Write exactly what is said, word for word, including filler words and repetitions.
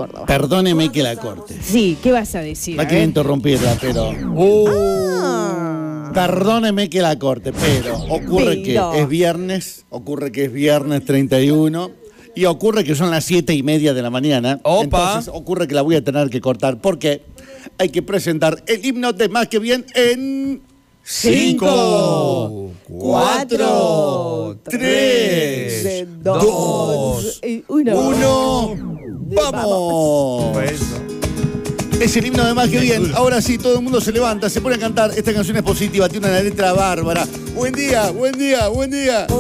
Córdoba. Perdóneme que la corte. Sí, ¿qué vas a decir? No A quiero ver. interrumpirla, pero... Uh, Ah. Perdóneme que la corte, pero ocurre Pero. que es viernes, ocurre que es viernes treinta y uno y ocurre que son las siete y media de la mañana. Opa. Entonces ocurre que la voy a tener que cortar porque hay que presentar el himno de Más que Bien en... Cinco, cuatro, tres, dos, uno. uno. ¡Vamos! Es el himno de Más que Bien. Ahora sí, todo el mundo se levanta, se pone a cantar. Esta canción es positiva, tiene una letra bárbara. Buen día, buen día, buen día.